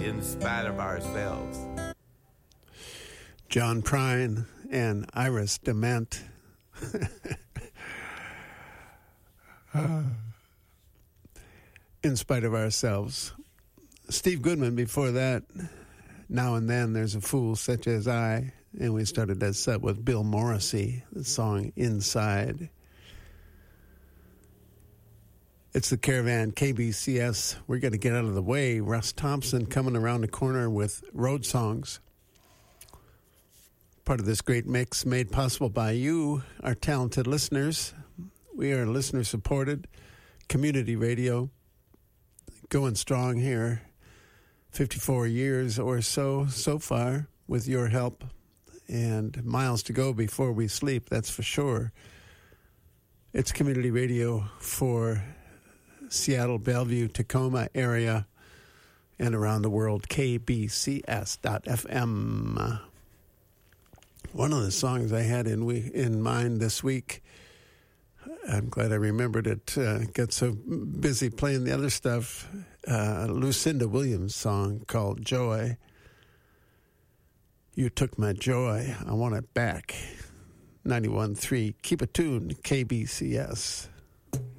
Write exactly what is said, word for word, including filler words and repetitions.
in spite of ourselves. John Prine and Iris DeMent. uh, in spite of ourselves. Steve Goodman before that. Now and then there's a fool such as I. And we started that set with Bill Morrissey, the song Inside. It's the Caravan, K B C S. We're going to get out of the way. Russ Thompson coming around the corner with Road Songs. Part of this great mix made possible by you, our talented listeners. We are listener-supported community radio, going strong here, fifty-four years or so, so far, with your help, and miles to go before we sleep, that's for sure. It's community radio for Seattle, Bellevue, Tacoma area, and around the world, K B C S dot F M. One of the songs I had in we, in mind this week, I'm glad I remembered it, uh, got so busy playing the other stuff, uh, Lucinda Williams' song called Joy. You took my joy, I want it back. ninety-one point three, keep it tuned, K B C S.